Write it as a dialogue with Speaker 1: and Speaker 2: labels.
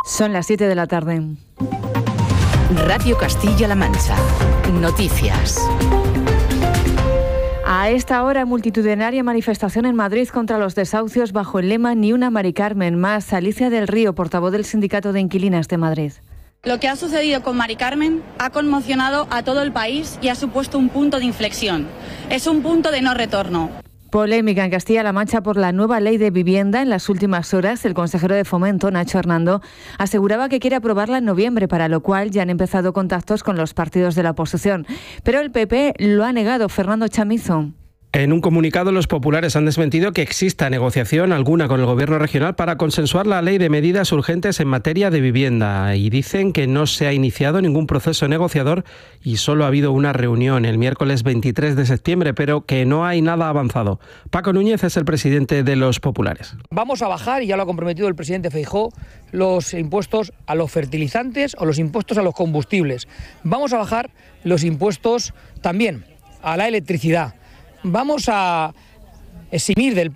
Speaker 1: Son las 7 de la tarde.
Speaker 2: Radio Castilla-La Mancha. Noticias.
Speaker 1: A esta hora, multitudinaria manifestación en Madrid contra los desahucios bajo el lema Ni una Mari Carmen más. Alicia del Río, portavoz del Sindicato de Inquilinas de Madrid.
Speaker 3: Lo que ha sucedido con Mari Carmen ha conmocionado a todo el país y ha supuesto un punto de inflexión. Es un punto de no retorno.
Speaker 1: Polémica en Castilla-La Mancha por la nueva ley de vivienda. En las últimas horas, el consejero de Fomento, Nacho Hernando, aseguraba que quiere aprobarla en noviembre, para lo cual ya han empezado contactos con los partidos de la oposición. Pero el PP lo ha negado. Fernando Chamizo.
Speaker 4: En un comunicado, los populares han desmentido que exista negociación alguna con el Gobierno regional para consensuar la ley de medidas urgentes en materia de vivienda y dicen que no se ha iniciado ningún proceso negociador y solo ha habido una reunión el miércoles 23 de septiembre, pero que no hay nada avanzado. Paco Núñez es el presidente de los populares.
Speaker 5: Vamos a bajar, y ya lo ha comprometido el presidente Feijóo, los impuestos a los fertilizantes o los impuestos a los combustibles. Vamos a bajar los impuestos también a la electricidad. Vamos a eximir del